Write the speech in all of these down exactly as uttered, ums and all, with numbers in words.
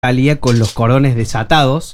salía con los cordones desatados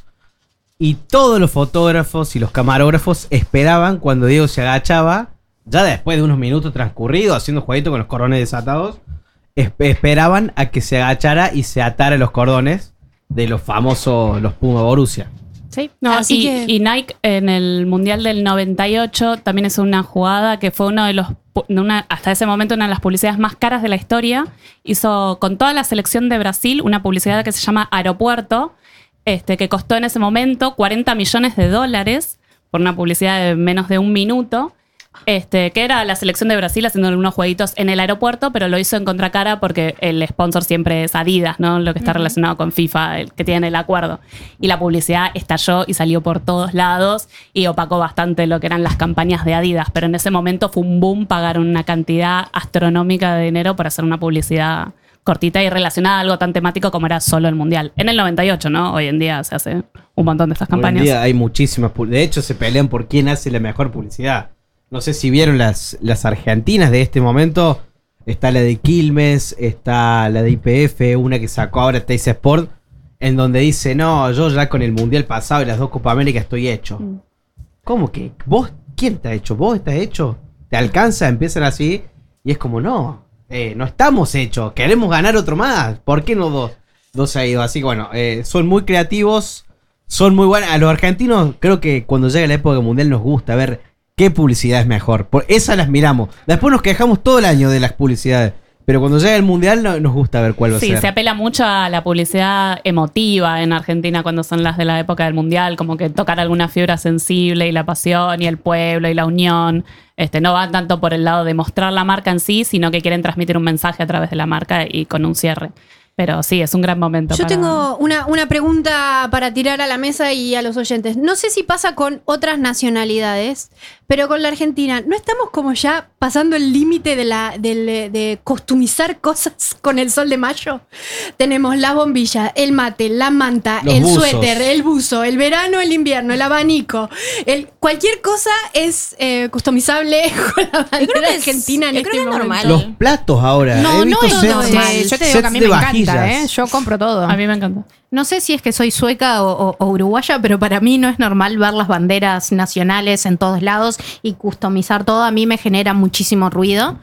y todos los fotógrafos y los camarógrafos esperaban cuando Diego se agachaba, ya después de unos minutos transcurridos haciendo jueguito con los cordones desatados, esp- esperaban a que se agachara y se atara los cordones de los famosos, los Puma Borussia. Sí, No, así y, que... y Nike en el Mundial del noventa y ocho también es una jugada que fue uno de los de una, hasta ese momento una de las publicidades más caras de la historia. Hizo con toda la selección de Brasil una publicidad que se llama Aeropuerto, este, que costó en ese momento cuarenta millones de dólares por una publicidad de menos de un minuto. Este, que era la selección de Brasil haciendo unos jueguitos en el aeropuerto, pero lo hizo en contracara porque el sponsor siempre es Adidas, ¿no? Lo que está uh-huh. relacionado con FIFA, el que tiene el acuerdo. Y la publicidad estalló y salió por todos lados y opacó bastante lo que eran las campañas de Adidas, pero en ese momento fue un boom, pagaron una cantidad astronómica de dinero para hacer una publicidad cortita y relacionada a algo tan temático como era solo el Mundial. En el noventa y ocho, ¿no? Hoy en día se hace un montón de estas campañas. Hoy en día hay muchísimas, de hecho se pelean por quién hace la mejor publicidad. No sé si vieron las, las argentinas de este momento. Está la de Quilmes, está la de I P F, una que sacó ahora Teis Sport, en donde dice, no, yo ya con el Mundial pasado y las dos Copa América estoy hecho. Mm. ¿Cómo que? ¿Vos? ¿Quién está hecho? ¿Vos estás hecho? ¿Te alcanza? Empiezan así y es como, no, eh, no estamos hechos, queremos ganar otro más. ¿Por qué no dos? Dos ha ido. Así que bueno, eh, son muy creativos, son muy buenos. A los argentinos creo que cuando llega la época del Mundial nos gusta ver qué publicidad es mejor. Por esas las miramos. Después nos quejamos todo el año de las publicidades. Pero cuando llega el Mundial no, nos gusta ver cuál va sí, a ser. Sí, se apela mucho a la publicidad emotiva en Argentina cuando son las de la época del Mundial. Como que tocar alguna fibra sensible y la pasión y el pueblo y la unión. Este, no van tanto por el lado de mostrar la marca en sí, sino que quieren transmitir un mensaje a través de la marca y con un cierre. Pero sí, es un gran momento. Yo para... tengo una, una pregunta para tirar a la mesa y a los oyentes. No sé si pasa con otras nacionalidades, pero con la Argentina, ¿no estamos como ya pasando el límite de, la, de, de costumizar cosas con el sol de mayo? Tenemos la bombilla, el mate, la manta, los el buzos. suéter, el buzo, el verano, el invierno, el abanico. El, cualquier cosa es eh, customizable con la bandera argentina en yo este creo que es momento. normal. Los platos ahora. No, He visto no es sets- normal. Yo te digo que a mí me encanta, ¿eh? Yo compro todo. A mí me encanta. No sé si es que soy sueca o, o, o uruguaya, pero para mí no es normal ver las banderas nacionales en todos lados y customizar todo. A mí me genera muchísimo ruido.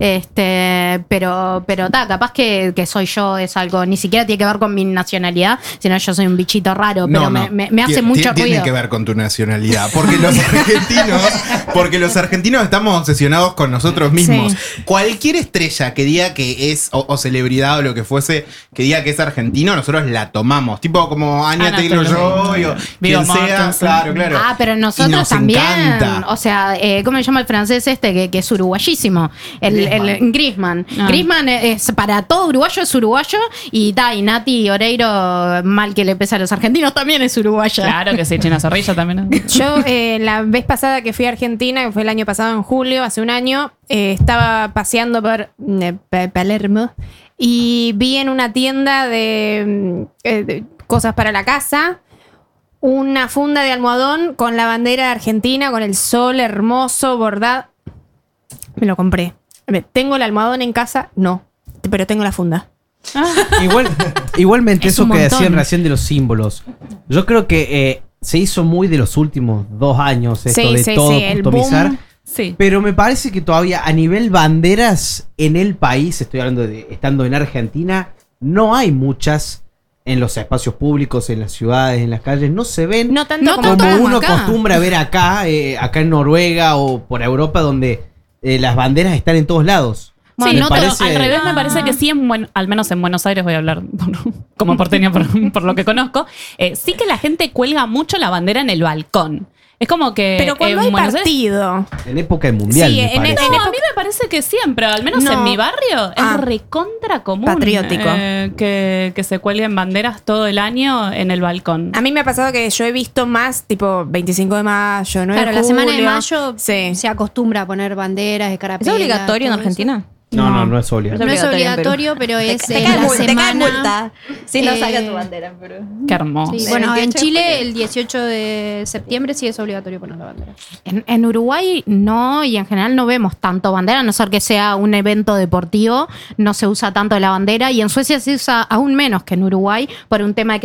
Este, pero, pero ta, capaz que, que soy yo, es algo, ni siquiera tiene que ver con mi nacionalidad, sino yo soy un bichito raro, pero No, no. me, me, me hace Tien- mucho tiene ruido. que ver con tu nacionalidad. Porque los argentinos, porque los argentinos estamos obsesionados con nosotros mismos. Sí. Cualquier estrella que diga que es, o, o celebridad o lo que fuese, que diga que es argentino, nosotros la tomamos. Tipo como Anya Ana Taylor-Joy o Viggo quien sea. Mortensen. Claro, claro. Ah, pero Y nosotros nos también. encanta. O sea, eh, ¿cómo se llama el francés este que, que es uruguayísimo? El Griezmann. el Griezmann. Ah. Griezmann es para todo uruguayo, es uruguayo. Y ta, y Nati Oreiro, mal que le pesa a los argentinos, también es uruguaya. Claro que sí, China Zorrilla también. Yo eh, la vez pasada que fui a Argentina, que fue el año pasado en julio, hace un año, eh, estaba paseando por eh, Pa- Palermo y vi en una tienda de, mm, eh, de cosas para la casa una funda de almohadón con la bandera argentina, con el sol hermoso, bordado. Me lo compré. ¿Tengo el almohadón en casa? No, pero tengo la funda. Igual, igualmente Es eso un que montón. decían recién de los símbolos. Yo creo que eh, se hizo muy de los últimos dos años esto Sí, de sí, todo sí, el customizar. boom. Sí. Pero me parece que todavía a nivel banderas en el país, estoy hablando de estando en Argentina, no hay muchas en los espacios públicos, en las ciudades, en las calles, no se ven No tanto No como, como tanto uno acá. acostumbra a ver acá, eh, acá en Noruega o por Europa, donde eh, las banderas están en todos lados. Sí, Me no, pero parece- al revés me parece que sí, en buen, al menos en Buenos Aires, voy a hablar por- como porteña por, por lo que conozco, eh, sí que la gente cuelga mucho la bandera en el balcón. Es como que Pero cuando en hay Buenos Aires- partido. En época de mundial, Sí, me en- parece. en- No, a mí me parece que siempre, al menos No. en mi barrio, Ah. es recontra común. Patriótico. eh, que, que se cuelguen banderas todo el año en el balcón. A mí me ha pasado que yo he visto más, tipo veinticinco de mayo, nueve Claro, de la semana de julio. mayo Sí. se acostumbra a poner banderas, ¿Es escarapelas. obligatorio en todo eso. Argentina? No, no, No. no es obligatorio. No es obligatorio, obligatorio, pero Te, es te en cae la mul- te cae semana. multa si no eh, sacas tu bandera. Pero... Qué hermoso. Sí, El bueno, en veintiocho de Chile julio. el dieciocho de septiembre sí es obligatorio poner la bandera. En, en Uruguay no, y en general no vemos tanto bandera, a no ser que sea un evento deportivo, no se usa tanto la bandera, y en Suecia se usa aún menos que en Uruguay por un tema de que